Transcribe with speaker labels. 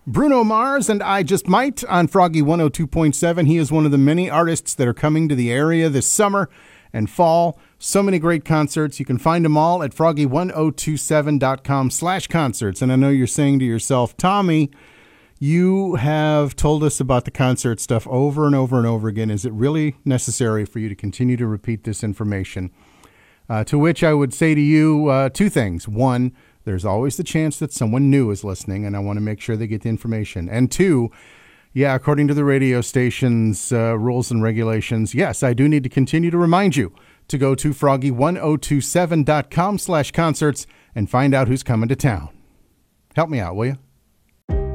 Speaker 1: Bruno Mars and I Just Might on Froggy 102.7. He is one of the many artists that are coming to the area this summer and fall. So many great concerts. You can find them all at froggy1027.com/concerts. And I know you're saying to yourself, Tommy, you have told us about the concert stuff over and over and over again. Is it really necessary for you to continue to repeat this information? To which I would say to you two things. One, there's always the chance that someone new is listening, and I want to make sure they get the information. And two, yeah, according to the radio station's rules and regulations, yes, I do need to continue to remind you to go to froggy1027.com/concerts and find out who's coming to town. Help me out, will you?